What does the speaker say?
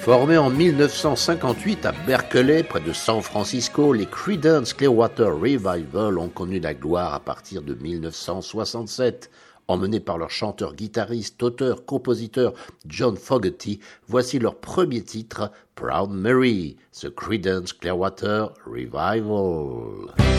Formés en 1958 à Berkeley, près de San Francisco, les Creedence Clearwater Revival ont connu la gloire à partir de 1967. Emmenés par leur chanteur-guitariste, auteur, compositeur John Fogerty, voici leur premier titre, Proud Mary, The Creedence Clearwater Revival.